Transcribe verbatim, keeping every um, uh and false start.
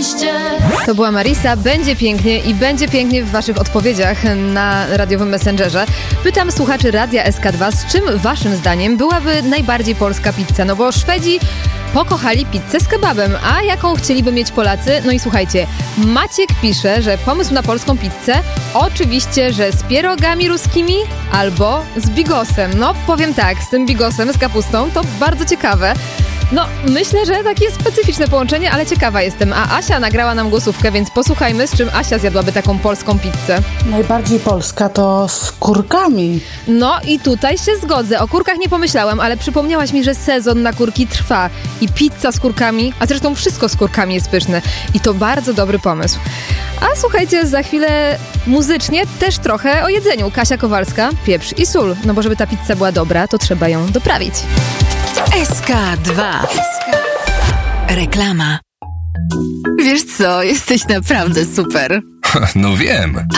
szczęście. To była Marisa. Będzie pięknie i będzie pięknie w waszych odpowiedziach na radiowym Messengerze. Pytam słuchaczy Radia S K dwa, z czym waszym zdaniem byłaby najbardziej polska pizza? No bo Szwedzi pokochali pizzę z kebabem, a jaką chcieliby mieć Polacy? No i słuchajcie, Maciek pisze, że pomysł na polską pizzę oczywiście, że z pierogami ruskimi albo z bigosem. No powiem tak, z tym bigosem, z kapustą to bardzo ciekawe. No, myślę, że takie specyficzne połączenie, ale ciekawa jestem. A Asia nagrała nam głosówkę, więc posłuchajmy, z czym Asia zjadłaby taką polską pizzę. Najbardziej polska to z kurkami. No i tutaj się zgodzę. O kurkach nie pomyślałam, ale przypomniałaś mi, że sezon na kurki trwa. I pizza z kurkami, a zresztą wszystko z kurkami jest pyszne. I to bardzo dobry pomysł. A słuchajcie, za chwilę muzycznie też trochę o jedzeniu. Kasia Kowalska, pieprz i sól. No bo żeby ta pizza była dobra, to trzeba ją doprawić. S K dwa. Reklama. Wiesz co, jesteś naprawdę super. No wiem.